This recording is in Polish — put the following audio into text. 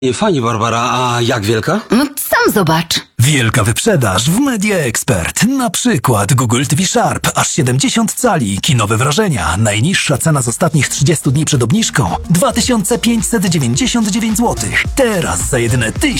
Fajnie, Barbara, a jak wielka? No sam zobacz. Wielka wyprzedaż w Media Expert. Na przykład Google TV Sharp, aż 70 cali, kinowe wrażenia. Najniższa cena z ostatnich 30 dni przed obniżką 2599 zł. Teraz za jedyne